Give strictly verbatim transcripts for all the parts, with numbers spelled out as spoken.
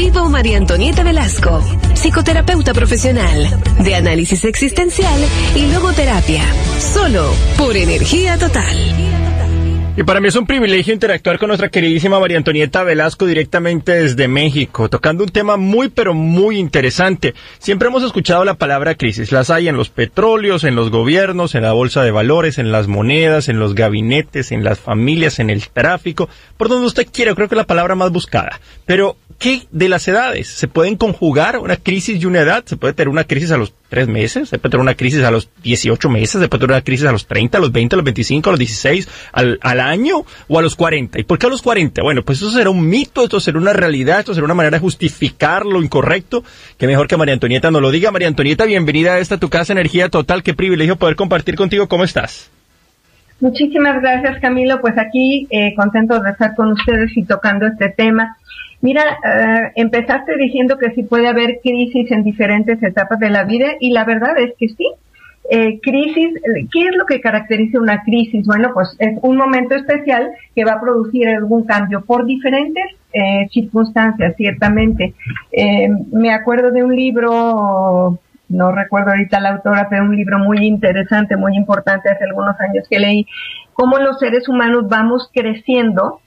vivo María Antonieta Velasco, psicoterapeuta profesional, de análisis existencial y logoterapia, solo por Energía Total. Y para mí es un privilegio interactuar con nuestra queridísima María Antonieta Velasco directamente desde México, tocando un tema muy pero muy interesante. Siempre hemos escuchado la palabra crisis, las hay en los petróleos, en los gobiernos, en la bolsa de valores, en las monedas, en los gabinetes, en las familias, en el tráfico, por donde usted quiera, creo que es la palabra más buscada. Pero, ¿qué de las edades? ¿Se pueden conjugar una crisis y una edad? ¿Se puede tener una crisis a los tres meses? ¿Se puede tener una crisis a los dieciocho meses? ¿Se puede tener una crisis a los treinta, a los veinte, a los veinticinco, a los dieciséis, al, al año o a los cuarenta? ¿Y por qué a los cuarenta? Bueno, pues eso será un mito, esto será una realidad, esto será una manera de justificar lo incorrecto. Qué mejor que María Antonieta nos lo diga. María Antonieta, bienvenida a esta tu casa Energía Total. Qué privilegio poder compartir contigo. ¿Cómo estás? Muchísimas gracias, Camilo. Pues aquí eh, contento de estar con ustedes y tocando este tema. Mira, uh, empezaste diciendo que sí puede haber crisis en diferentes etapas de la vida y la verdad es que sí. Eh, crisis, ¿qué es lo que caracteriza una crisis? Bueno, pues es un momento especial que va a producir algún cambio por diferentes eh, circunstancias, ciertamente. Eh, me acuerdo de un libro, no recuerdo ahorita la autora, pero un libro muy interesante, muy importante hace algunos años que leí, cómo los seres humanos vamos creciendo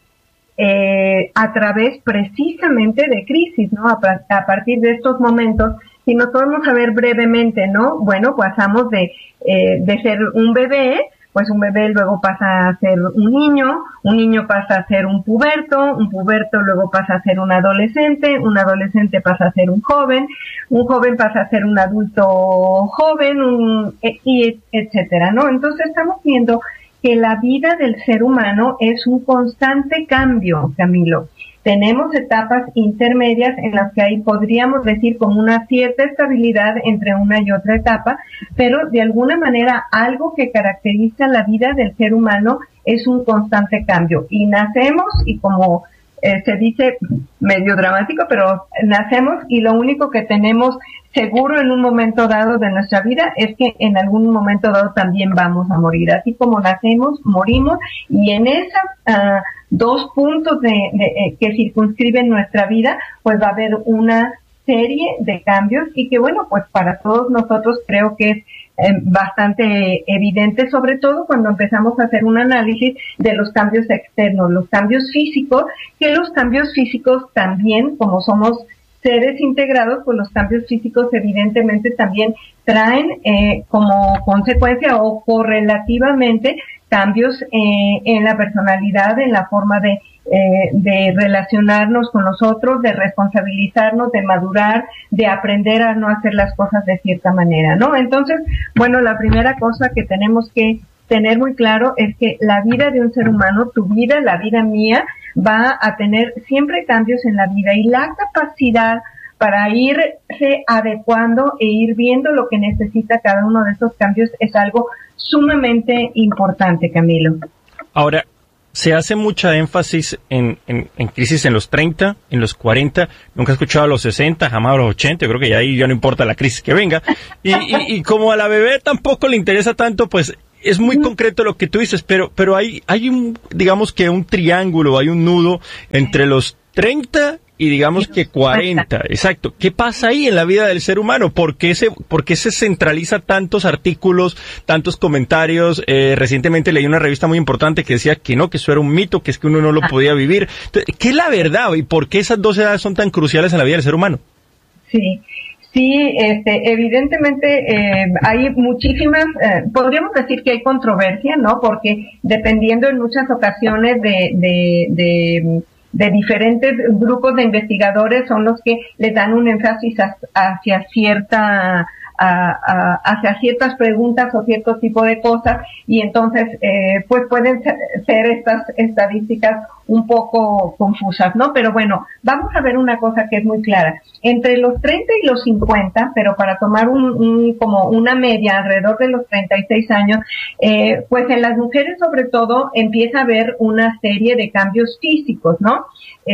Eh, a través precisamente de crisis, ¿no? A, a partir de estos momentos, si nos podemos saber brevemente, ¿no? Bueno, pasamos de, eh, de ser un bebé, pues un bebé luego pasa a ser un niño, un niño pasa a ser un puberto, un puberto luego pasa a ser un adolescente, un adolescente pasa a ser un joven, un joven pasa a ser un adulto joven, un, y etcétera, ¿no? Entonces estamos viendo que la vida del ser humano es un constante cambio, Camilo. Tenemos etapas intermedias en las que ahí podríamos decir como una cierta estabilidad entre una y otra etapa, pero de alguna manera algo que caracteriza la vida del ser humano es un constante cambio. Y nacemos y como eh, se dice medio dramático, pero nacemos y lo único que tenemos seguro en un momento dado de nuestra vida es que en algún momento dado también vamos a morir. Así como nacemos, morimos, y en esos uh, dos puntos de, de, eh, que circunscriben nuestra vida, pues va a haber una serie de cambios y que, bueno, pues para todos nosotros creo que es eh, bastante evidente, sobre todo cuando empezamos a hacer un análisis de los cambios externos, los cambios físicos, que los cambios físicos también, como somos seres integrados, pues los cambios físicos evidentemente también traen eh, como consecuencia o correlativamente cambios eh, en la personalidad, en la forma de, eh, de relacionarnos con los otros, de responsabilizarnos, de madurar, de aprender a no hacer las cosas de cierta manera, ¿no? Entonces, bueno, la primera cosa que tenemos que tener muy claro es que la vida de un ser humano, tu vida, la vida mía, va a tener siempre cambios en la vida y la capacidad para irse adecuando e ir viendo lo que necesita cada uno de esos cambios es algo sumamente importante, Camilo. Ahora, se hace mucha énfasis en, en, en crisis en los treinta, en los cuarenta, nunca he escuchado a los sesenta, jamás a los ochenta, yo creo que ya ahí ya no importa la crisis que venga, y, y, y como a la bebé tampoco le interesa tanto, pues es muy concreto lo que tú dices, pero pero hay hay un, digamos que un triángulo, hay un nudo entre los treinta y digamos que cuarenta, exacto. ¿Qué pasa ahí en la vida del ser humano? ¿Por qué se, por qué se centraliza tantos artículos, tantos comentarios? Eh, recientemente leí una revista muy importante que decía que no, que eso era un mito, que es que uno no lo podía vivir. Entonces, ¿qué es la verdad y por qué esas dos edades son tan cruciales en la vida del ser humano? Sí. Sí, este, evidentemente eh, hay muchísimas, eh, podríamos decir que hay controversia, ¿no? Porque dependiendo en muchas ocasiones de, de, de, de diferentes grupos de investigadores son los que le dan un énfasis hacia cierta A, a, hacia ciertas preguntas o cierto tipo de cosas y entonces eh, pues pueden ser, ser estas estadísticas un poco confusas, ¿no? Pero bueno, vamos a ver una cosa que es muy clara. Entre los treinta y los cincuenta, pero para tomar un, un como una media alrededor de los treinta y seis años, eh, pues en las mujeres sobre todo empieza a haber una serie de cambios físicos, ¿no?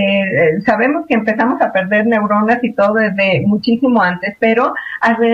Eh, sabemos que empezamos a perder neuronas y todo desde muchísimo antes, pero alrededor de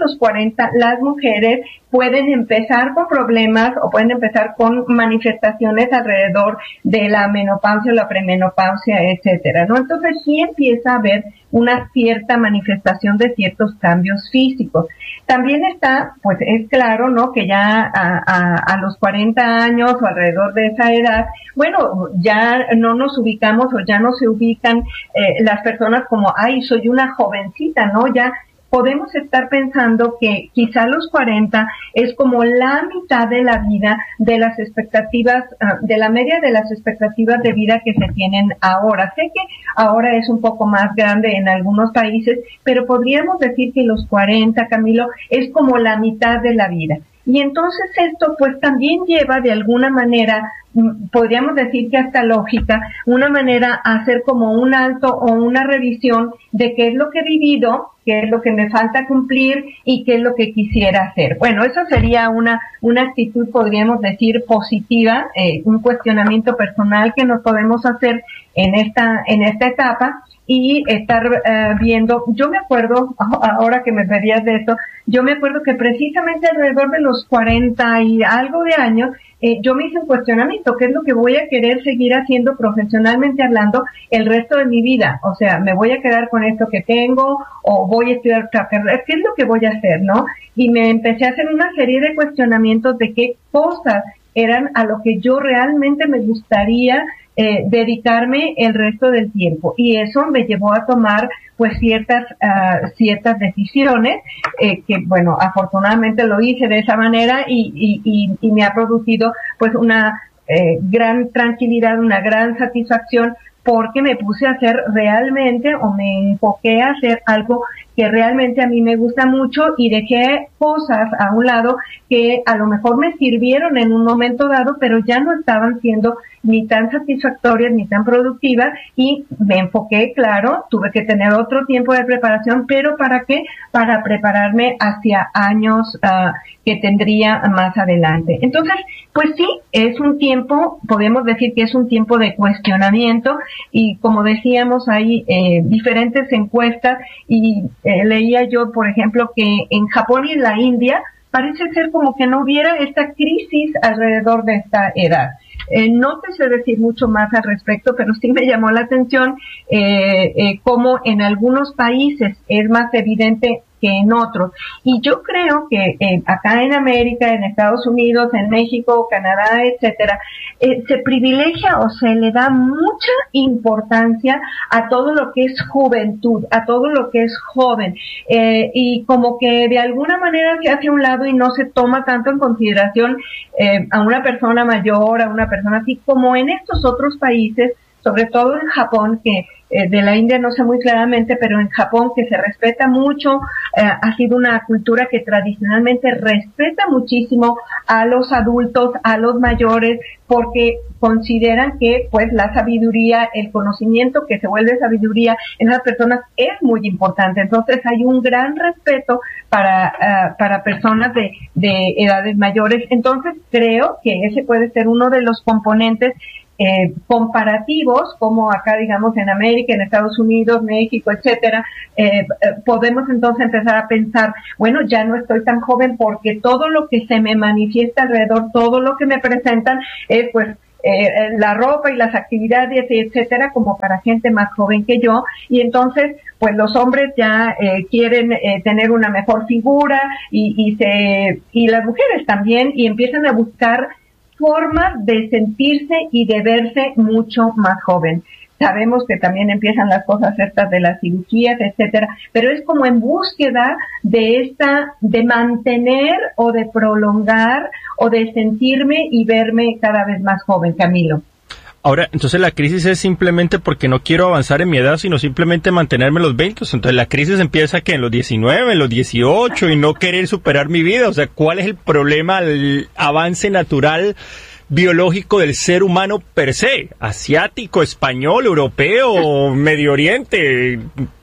los cuarenta, las mujeres pueden empezar con problemas o pueden empezar con manifestaciones alrededor de la menopausia, la premenopausia, etcétera, ¿no? Entonces sí empieza a haber una cierta manifestación de ciertos cambios físicos. También está, pues es claro, ¿no?, que ya a, a, a los cuarenta años o alrededor de esa edad, bueno, ya no nos ubicamos o ya no se ubican eh, las personas como, ay, soy una jovencita, ¿no? Ya podemos estar pensando que quizá los cuarenta es como la mitad de la vida de las expectativas, uh, de la media de las expectativas de vida que se tienen ahora. Sé que ahora es un poco más grande en algunos países, pero podríamos decir que los cuarenta, Camilo, es como la mitad de la vida. Y entonces esto pues también lleva de alguna manera, podríamos decir que hasta lógica, una manera a hacer como un alto o una revisión de qué es lo que he vivido, qué es lo que me falta cumplir y qué es lo que quisiera hacer. Bueno, eso sería una una actitud, podríamos decir, positiva, eh, un cuestionamiento personal que nos podemos hacer en esta en esta etapa y estar uh, viendo. Yo me acuerdo, ahora que me pedías de esto, yo me acuerdo que precisamente alrededor de los cuarenta y algo de años, eh, yo me hice un cuestionamiento, ¿qué es lo que voy a querer seguir haciendo profesionalmente hablando el resto de mi vida? O sea, ¿me voy a quedar con esto que tengo o voy a estudiar otra carrera? ¿Qué es lo que voy a hacer, no? Y me empecé a hacer una serie de cuestionamientos de qué cosas eran a lo que yo realmente me gustaría eh, dedicarme el resto del tiempo. Y eso me llevó a tomar pues ciertas uh, ciertas decisiones eh, que, bueno, afortunadamente lo hice de esa manera y, y, y, y me ha producido pues una eh, gran tranquilidad, una gran satisfacción, porque me puse a hacer realmente o me enfoqué a hacer algo que realmente a mí me gusta mucho y dejé cosas a un lado que a lo mejor me sirvieron en un momento dado, pero ya no estaban siendo ni tan satisfactorias ni tan productivas y me enfoqué, claro, tuve que tener otro tiempo de preparación, pero ¿para qué? Para prepararme hacia años uh, que tendría más adelante. Entonces, pues sí, es un tiempo, podemos decir que es un tiempo de cuestionamiento y como decíamos hay eh, diferentes encuestas y eh, leía yo, por ejemplo, que en Japón y en la India parece ser como que no hubiera esta crisis alrededor de esta edad. Eh, no te sé decir mucho más al respecto, pero sí me llamó la atención eh, eh, cómo en algunos países es más evidente que en otros. Y yo creo que eh, acá en América, en Estados Unidos, en México, Canadá, etcétera, eh, se privilegia o se le da mucha importancia a todo lo que es juventud, a todo lo que es joven, eh, y como que de alguna manera se hace a un lado y no se toma tanto en consideración eh, a una persona mayor, a una persona así, como en estos otros países, sobre todo en Japón, que eh, de la India no sé muy claramente, pero en Japón que se respeta mucho, eh, ha sido una cultura que tradicionalmente respeta muchísimo a los adultos, a los mayores, porque consideran que pues la sabiduría, el conocimiento que se vuelve sabiduría en las personas es muy importante. Entonces hay un gran respeto para uh, para personas de, de edades mayores. Entonces creo que ese puede ser uno de los componentes Eh, comparativos, como acá digamos en América, en Estados Unidos, México, etcétera, eh, eh, podemos entonces empezar a pensar, bueno, ya no estoy tan joven porque todo lo que se me manifiesta alrededor, todo lo que me presentan es pues eh, la ropa y las actividades, etcétera, como para gente más joven que yo, y entonces pues los hombres ya eh, quieren eh, tener una mejor figura y, y se y las mujeres también, y empiezan a buscar formas de sentirse y de verse mucho más joven. Sabemos que también empiezan las cosas estas de las cirugías, etcétera, pero es como en búsqueda de esta, de mantener o de prolongar o de sentirme y verme cada vez más joven, Camilo. Ahora, entonces la crisis es simplemente porque no quiero avanzar en mi edad, sino simplemente mantenerme en los veinte. Entonces la crisis empieza que en los diecinueve, en los dieciocho y no querer superar mi vida. O sea, ¿cuál es el problema, el avance natural biológico del ser humano per se? Asiático, español, europeo, Medio Oriente.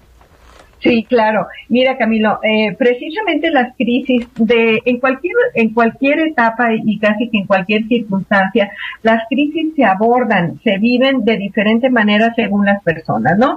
Sí, claro. Mira, Camilo, eh, precisamente las crisis de en cualquier en cualquier etapa y casi que en cualquier circunstancia, las crisis se abordan, se viven de diferentes maneras según las personas, ¿no?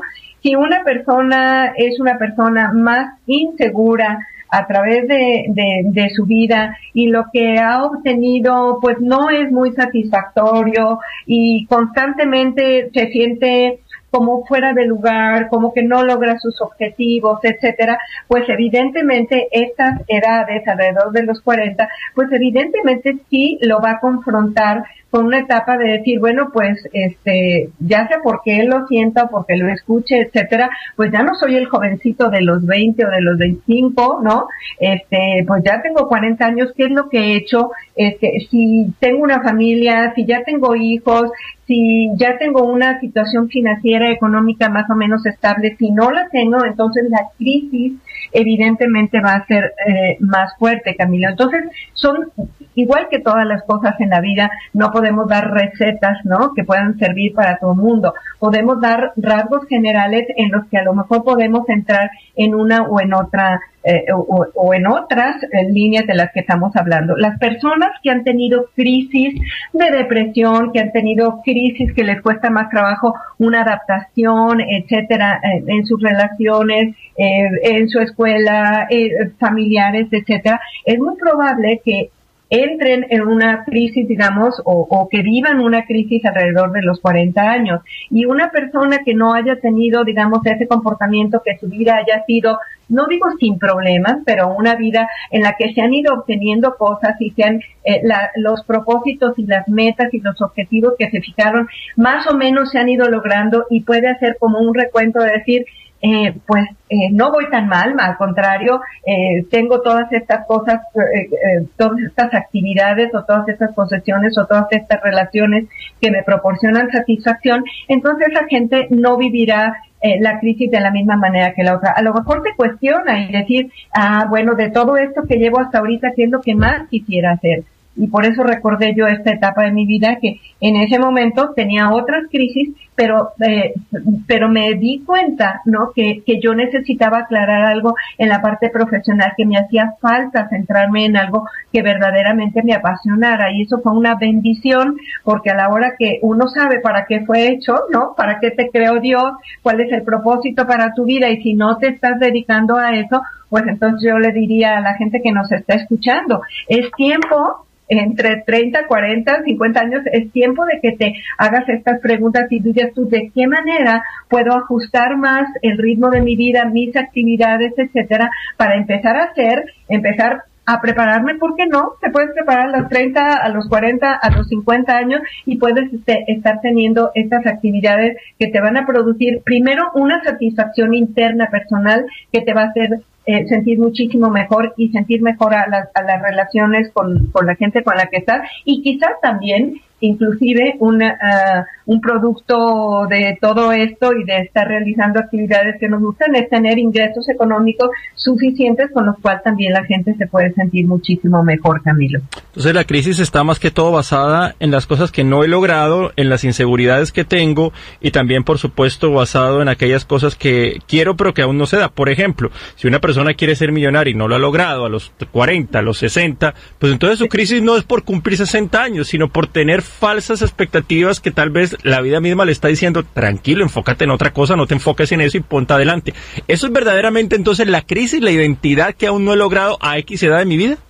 si una persona es una persona más insegura a través de, de, de su vida y lo que ha obtenido pues no es muy satisfactorio y constantemente se siente como fuera de lugar, como que no logra sus objetivos, etcétera, pues evidentemente estas edades, alrededor de los cuarenta, pues evidentemente sí lo va a confrontar con una etapa de decir, bueno, pues, este, ya sea porque él lo sienta o porque lo escuche, etcétera, pues ya no soy el jovencito de los veinte o de los veinticinco, ¿no? Este, pues ya tengo cuarenta años, ¿qué es lo que he hecho? Este, si tengo una familia, si ya tengo hijos, si ya tengo una situación financiera, económica más o menos estable, si no la tengo, entonces la crisis evidentemente va a ser eh, más fuerte, Camilo. Entonces, son igual que todas las cosas en la vida, no podemos dar recetas, ¿no?, que puedan servir para todo el mundo. Podemos dar rasgos generales en los que a lo mejor podemos entrar en una o en otra eh, o, o en otras eh, líneas de las que estamos hablando. Las personas que han tenido crisis de depresión, que han tenido crisis que les cuesta más trabajo una adaptación, etcétera, eh, en sus relaciones, eh, en su escuela, eh, familiares, etcétera, es muy probable que entren en una crisis, digamos, o, o que vivan una crisis alrededor de los cuarenta años. Y una persona que no haya tenido, digamos, ese comportamiento, que su vida haya sido, no digo sin problemas, pero una vida en la que se han ido obteniendo cosas y se han, eh, la, los propósitos y las metas y los objetivos que se fijaron, más o menos se han ido logrando, y puede hacer como un recuento de decir, Eh, pues eh, no voy tan mal, al contrario, eh, tengo todas estas cosas, eh, eh, todas estas actividades o todas estas posesiones o todas estas relaciones que me proporcionan satisfacción. Entonces la gente no vivirá eh, la crisis de la misma manera que la otra. A lo mejor se cuestiona y decir, ah, bueno, de todo esto que llevo hasta ahorita, ¿qué es lo que más quisiera hacer? Y por eso recordé yo esta etapa de mi vida, que en ese momento tenía otras crisis, pero eh, pero me di cuenta, ¿no?, que, que yo necesitaba aclarar algo en la parte profesional, que me hacía falta centrarme en algo que verdaderamente me apasionara, y eso fue una bendición, porque a la hora que uno sabe para qué fue hecho, ¿no?, para qué te creó Dios, cuál es el propósito para tu vida, y si no te estás dedicando a eso, pues entonces yo le diría a la gente que nos está escuchando, es tiempo, entre treinta, cuarenta, cincuenta años, es tiempo de que te hagas estas preguntas y digas tú, ¿de qué manera puedo ajustar más el ritmo de mi vida, mis actividades, etcétera, para empezar a hacer, empezar a prepararme? ¿Por qué no? Te puedes preparar a los treinta, a los cuarenta, a los cincuenta años, y puedes este, estar teniendo estas actividades que te van a producir, primero, una satisfacción interna personal que te va a hacer Eh, sentir muchísimo mejor y sentir mejor a las, a las relaciones con, con la gente con la que estás, y quizás también inclusive una, uh, un producto de todo esto y de estar realizando actividades que nos gustan es tener ingresos económicos suficientes con los cuales también la gente se puede sentir muchísimo mejor, Camilo. Entonces la crisis está más que todo basada en las cosas que no he logrado, en las inseguridades que tengo, y también, por supuesto, basado en aquellas cosas que quiero pero que aún no se da. Por ejemplo, si una persona quiere ser millonaria y no lo ha logrado a los cuarenta, a los sesenta, pues entonces su crisis no es por cumplir sesenta años, sino por tener falsas expectativas que tal vez la vida misma le está diciendo, tranquilo, enfócate en otra cosa, no te enfoques en eso y ponte adelante. ¿Eso es verdaderamente entonces la crisis, la identidad que aún no he logrado a X edad de mi vida?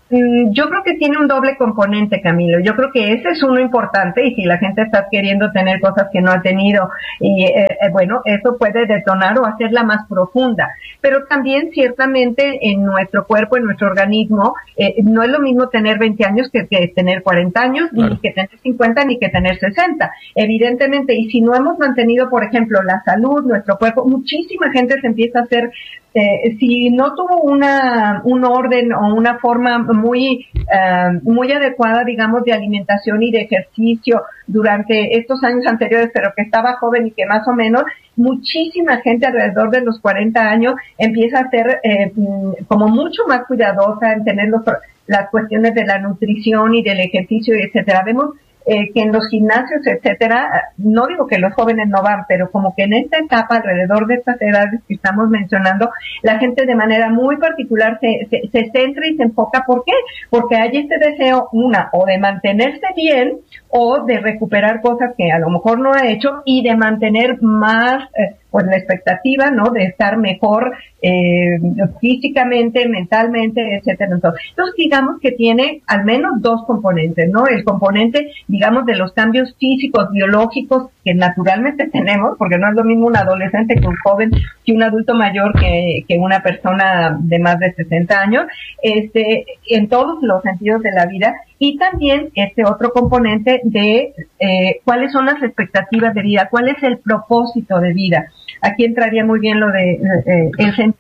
Yo creo que tiene un doble componente, Camilo. Yo creo que ese es uno importante, y si la gente está queriendo tener cosas que no ha tenido, y eh, eh, bueno, eso puede detonar o hacerla más profunda. Pero también, ciertamente, en nuestro cuerpo, en nuestro organismo, eh, no es lo mismo tener veinte años que, que tener cuarenta años, claro, ni que tener cincuenta, ni que tener sesenta. Evidentemente, y si no hemos mantenido, por ejemplo, la salud, nuestro cuerpo, muchísima gente se empieza a hacer, eh, si no tuvo una un orden o una forma muy uh, muy adecuada, digamos, de alimentación y de ejercicio durante estos años anteriores, pero que estaba joven y que más o menos, muchísima gente alrededor de los cuarenta años empieza a ser eh, como mucho más cuidadosa en tener los, las cuestiones de la nutrición y del ejercicio, etcétera. Vemos Eh, que en los gimnasios, etcétera, no digo que los jóvenes no van, pero como que en esta etapa, alrededor de estas edades que estamos mencionando, la gente de manera muy particular se, se, se centra y se enfoca. ¿Por qué? Porque hay este deseo, una, o de mantenerse bien, o de recuperar cosas que a lo mejor no ha hecho, y de mantener más, eh, pues la expectativa, ¿no?, de estar mejor eh, físicamente, mentalmente, etcétera. Entonces, entonces, digamos que tiene al menos dos componentes, ¿no? El componente, digamos, de los cambios físicos, biológicos que naturalmente tenemos, porque no es lo mismo un adolescente que un joven, que un adulto mayor, que, que una persona de más de sesenta años, este, en todos los sentidos de la vida. Y también este otro componente de eh, cuáles son las expectativas de vida, cuál es el propósito de vida. Aquí entraría muy bien lo de eh, el sentido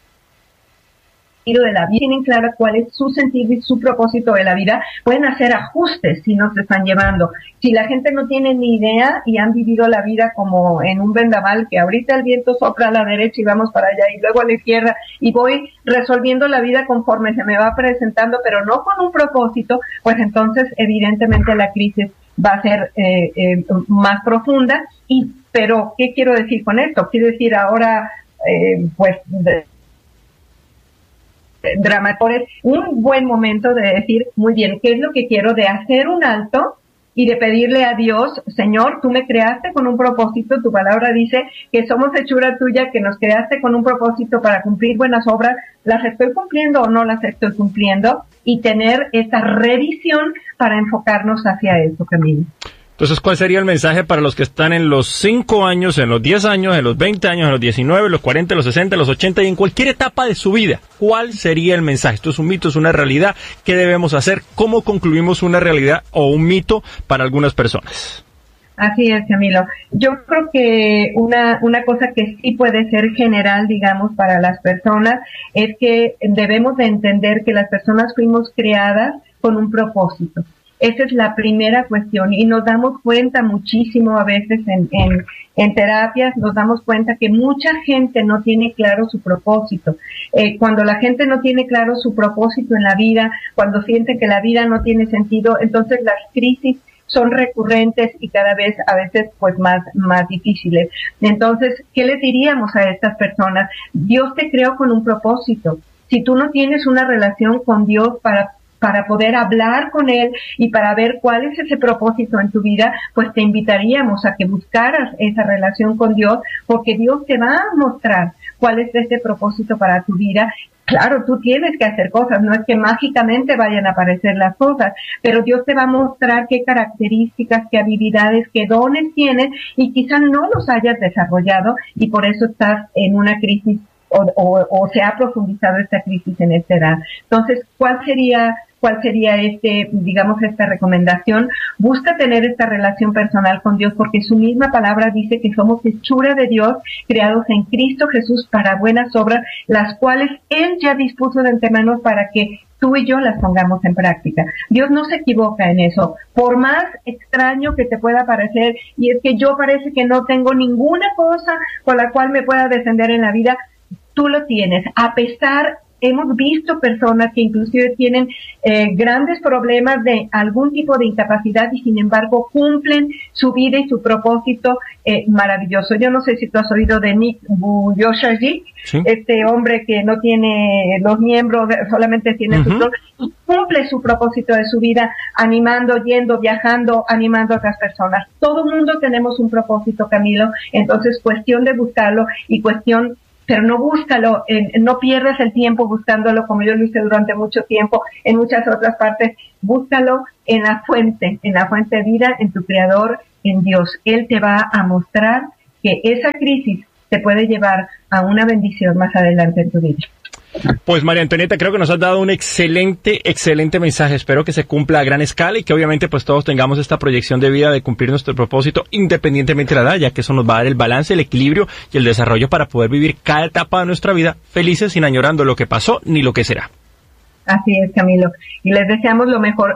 de la vida. Tienen claro cuál es su sentido y su propósito de la vida. Pueden hacer ajustes si no se están llevando. Si la gente no tiene ni idea y han vivido la vida como en un vendaval, que ahorita el viento sopla a la derecha y vamos para allá y luego a la izquierda, y voy resolviendo la vida conforme se me va presentando, pero no con un propósito, pues entonces evidentemente la crisis va a ser eh, eh, más profunda. Y pero ¿qué quiero decir con esto? Quiero decir ahora eh, pues de, dramatores, un buen momento de decir, muy bien, ¿qué es lo que quiero? De hacer un alto y de pedirle a Dios, Señor, tú me creaste con un propósito, tu palabra dice que somos hechura tuya, que nos creaste con un propósito para cumplir buenas obras, ¿las estoy cumpliendo o no las estoy cumpliendo? Y tener esta revisión para enfocarnos hacia eso, Camilo. Entonces, ¿cuál sería el mensaje para los que están en los cinco años, en los diez años, en los veinte años, en los diecinueve, en los cuarenta, en los sesenta, en los ochenta y en cualquier etapa de su vida? ¿Cuál sería el mensaje? ¿Esto es un mito, es una realidad? ¿Qué debemos hacer? ¿Cómo concluimos una realidad o un mito para algunas personas? Así es, Camilo. Yo creo que una, una cosa que sí puede ser general, digamos, para las personas, es que debemos de entender que las personas fuimos creadas con un propósito. Esa es la primera cuestión y nos damos cuenta muchísimo a veces en, en, en terapias, nos damos cuenta que mucha gente no tiene claro su propósito. Eh, cuando la gente no tiene claro su propósito en la vida, cuando siente que la vida no tiene sentido, entonces las crisis son recurrentes y cada vez a veces pues más, más difíciles. Entonces, ¿qué les diríamos a estas personas? Dios te creó con un propósito. Si tú no tienes una relación con Dios para para poder hablar con Él y para ver cuál es ese propósito en tu vida, pues te invitaríamos a que buscaras esa relación con Dios, porque Dios te va a mostrar cuál es ese propósito para tu vida. Claro, tú tienes que hacer cosas, no es que mágicamente vayan a aparecer las cosas, pero Dios te va a mostrar qué características, qué habilidades, qué dones tienes y quizás no los hayas desarrollado y por eso estás en una crisis o, o, o se ha profundizado esta crisis en esta edad. Entonces, ¿cuál sería ¿Cuál sería este, digamos, esta recomendación? Busca tener esta relación personal con Dios porque su misma palabra dice que somos hechura de Dios, creados en Cristo Jesús para buenas obras, las cuales Él ya dispuso de antemano para que tú y yo las pongamos en práctica. Dios no se equivoca en eso. Por más extraño que te pueda parecer, y es que yo parece que no tengo ninguna cosa con la cual me pueda defender en la vida, tú lo tienes. A pesar hemos visto personas que inclusive tienen eh, grandes problemas de algún tipo de incapacidad y sin embargo cumplen su vida y su propósito eh, maravilloso. Yo no sé si tú has oído de Nick Vujicic, ¿sí? Este hombre que no tiene los miembros, solamente tiene uh-huh. sus y cumple su propósito de su vida animando, yendo, viajando, animando a otras personas. Todo el mundo tenemos un propósito, Camilo, entonces cuestión de buscarlo y cuestión pero no búscalo, eh, no pierdas el tiempo buscándolo como yo lo hice durante mucho tiempo en muchas otras partes, búscalo en la fuente, en la fuente de vida, en tu Creador, en Dios. Él te va a mostrar que esa crisis te puede llevar a una bendición más adelante en tu vida. Pues María Antonieta, creo que nos has dado un excelente, excelente mensaje. Espero que se cumpla a gran escala y que obviamente pues todos tengamos esta proyección de vida de cumplir nuestro propósito independientemente de la edad, ya que eso nos va a dar el balance, el equilibrio y el desarrollo para poder vivir cada etapa de nuestra vida felices sin añorando lo que pasó ni lo que será. Así es, Camilo. Y les deseamos lo mejor.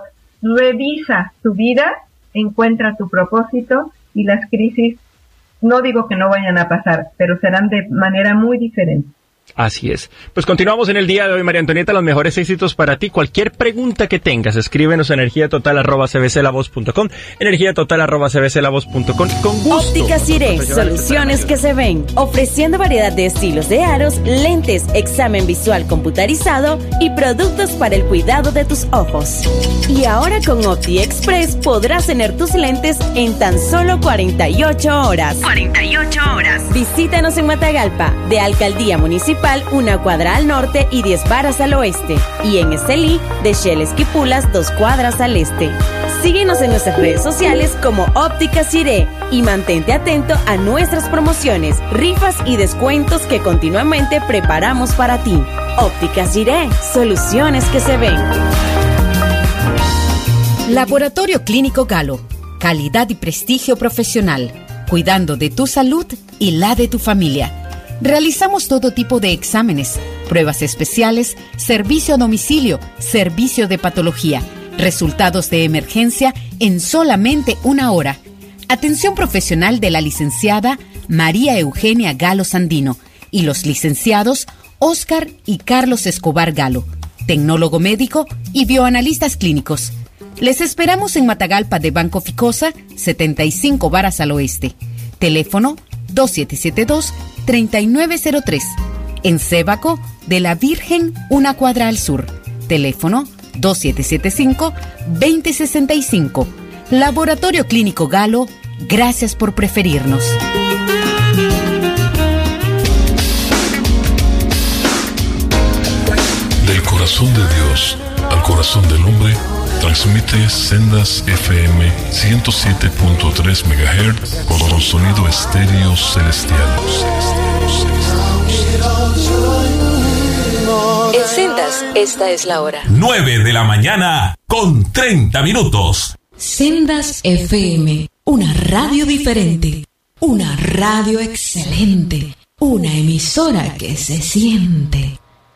Revisa tu vida, encuentra tu propósito y las crisis, no digo que no vayan a pasar, pero serán de manera muy diferente. Así es. Pues continuamos en el día de hoy, María Antonieta, los mejores éxitos para ti. Cualquier pregunta que tengas, escríbenos a energía total arroba c b c la voz punto com, energía total arroba c b c la voz punto com. Con gusto. Óptica Siré, soluciones que se ven, ofreciendo variedad de estilos de aros, lentes, examen visual computarizado y productos para el cuidado de tus ojos. Y ahora con Opti Express podrás tener tus lentes en tan solo cuarenta y ocho horas. cuarenta y ocho horas. Visítanos en Matagalpa, de Alcaldía Municipal, una cuadra al norte y diez varas al oeste. Y en Estelí, de Shell Esquipulas, dos cuadras al este. Síguenos en nuestras redes sociales como Óptica Siré y mantente atento a nuestras promociones, rifas y descuentos que continuamente preparamos para ti. Óptica Siré, soluciones que se ven. Laboratorio Clínico Galo, calidad y prestigio profesional, cuidando de tu salud y la de tu familia. Realizamos todo tipo de exámenes, pruebas especiales, servicio a domicilio, servicio de patología, resultados de emergencia en solamente una hora. Atención profesional de la licenciada María Eugenia Galo Sandino y los licenciados Óscar y Carlos Escobar Galo, tecnólogo médico y bioanalistas clínicos. Les esperamos en Matagalpa de Banco Ficosa, setenta y cinco varas al oeste. Teléfono dos siete siete dos, tres nueve cero tres. En Sébaco, de la Virgen, una cuadra al sur. Teléfono dos siete siete cinco, dos cero seis cinco. Laboratorio Clínico Galo, gracias por preferirnos. Del corazón de Dios al corazón del hombre, transmite Sendas F M ciento siete punto tres megahertz con sonido estéreo celestial. En Sendas, esta es la hora. nueve de la mañana con treinta minutos. Sendas F M, una radio diferente, una radio excelente, una emisora que se siente.